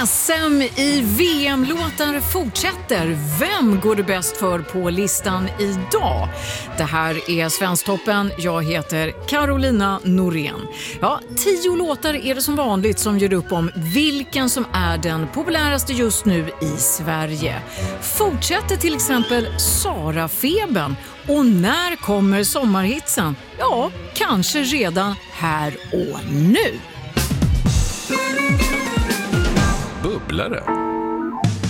SM i VM-låtar fortsätter. Vem går det bäst för på listan idag? Det här är Svensktoppen. Jag heter Carolina Norén. 10 låtar är det som vanligt som gör upp om vilken som är den populäraste just nu i Sverige. Fortsätter till exempel Sara-feben. Och när kommer sommarhitsen? Ja, kanske redan här och nu. Bubblare.